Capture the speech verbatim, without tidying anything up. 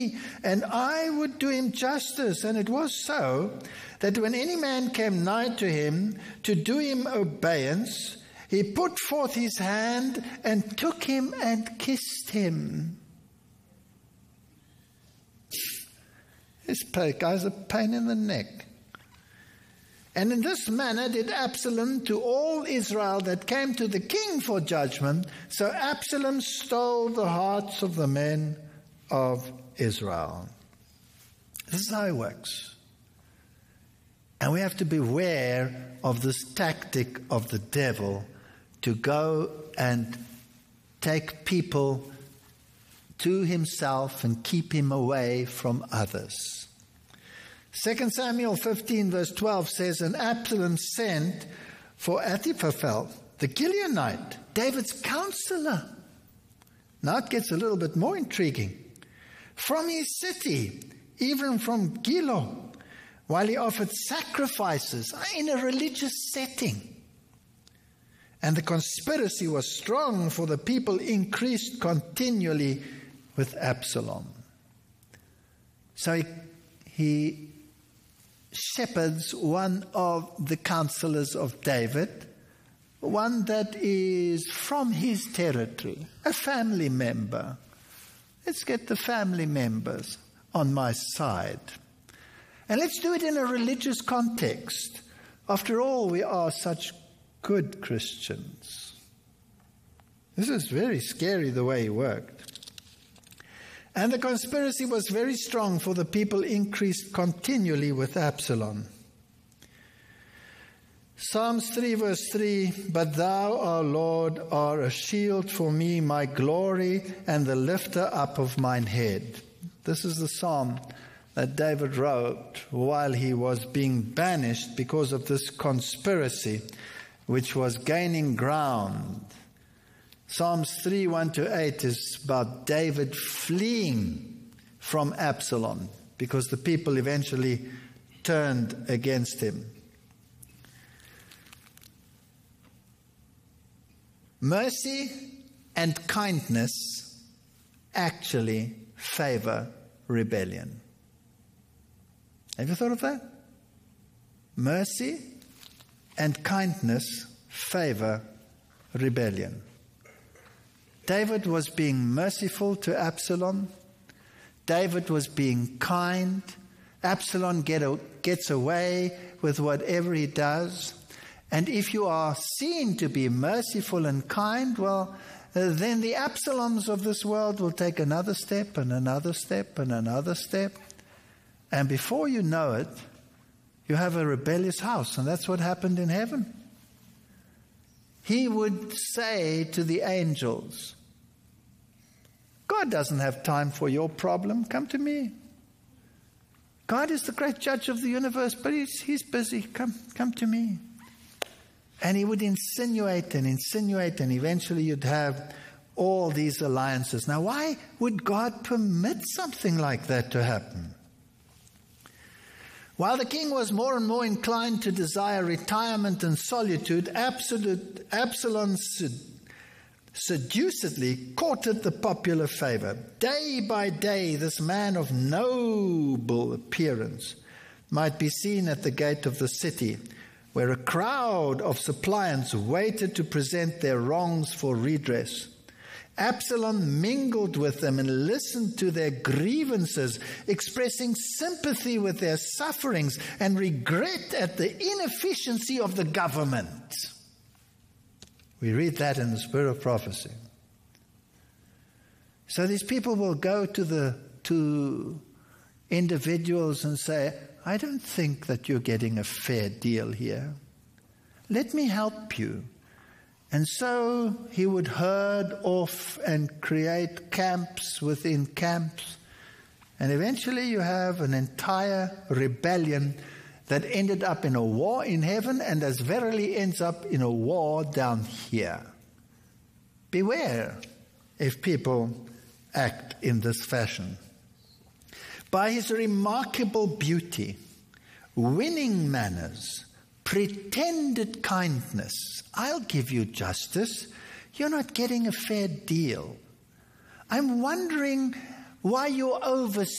and I would do him justice. And it was so that when any man came nigh to him to do him obeisance, he put forth his hand and took him and kissed him. This guy's a pain in the neck. And in this manner did Absalom to all Israel that came to the king for judgment. So Absalom stole the hearts of the men of Israel. This is how it works. And we have to beware of this tactic of the devil to go and take people to himself and keep him away from others. Second Samuel fifteen verse twelve says, and Absalom sent for Ahithophel, the Gileonite, David's counselor. Now it gets a little bit more intriguing. From his city, even from Gilo, while he offered sacrifices in a religious setting. And the conspiracy was strong, for the people increased continually with Absalom. So he, he shepherds one of the counselors of David, one that is from his territory, a family member. Let's get the family members on my side. And let's do it in a religious context. After all, we are such good Christians. This is very scary the way he worked. And the conspiracy was very strong, for the people increased continually with Absalom. Psalms three verse three, but thou, our Lord, art a shield for me, my glory, and the lifter up of mine head. This is the psalm that David wrote while he was being banished because of this conspiracy, which was gaining ground. Psalms three, one to eight is about David fleeing from Absalom because the people eventually turned against him. Mercy and kindness actually favor rebellion. Have you thought of that? Mercy and kindness favor rebellion. David was being merciful to Absalom. David was being kind. Absalom get a, gets away with whatever he does. And if you are seen to be merciful and kind, well, uh, then the Absaloms of this world will take another step and another step and another step. And before you know it, you have a rebellious house. And that's what happened in heaven. He would say to the angels, God doesn't have time for your problem. Come to me. God is the great judge of the universe, but he's, he's busy. Come, come to me. And he would insinuate and insinuate, and eventually you'd have all these alliances. Now, why would God permit something like that to happen? While the king was more and more inclined to desire retirement and solitude, absolute, Absalom seducedly courted the popular favor. Day by day, this man of noble appearance might be seen at the gate of the city, where a crowd of suppliants waited to present their wrongs for redress. Absalom mingled with them and listened to their grievances, expressing sympathy with their sufferings and regret at the inefficiency of the government. We read that in the Spirit of Prophecy. So these people will go to the to individuals and say, I don't think that you're getting a fair deal here. Let me help you. And so he would herd off and create camps within camps. And eventually you have an entire rebellion that ended up in a war in heaven and as verily ends up in a war down here. Beware if people act in this fashion. By his remarkable beauty, winning manners, pretended kindness, I'll give you justice. You're not getting a fair deal. I'm wondering why your overseers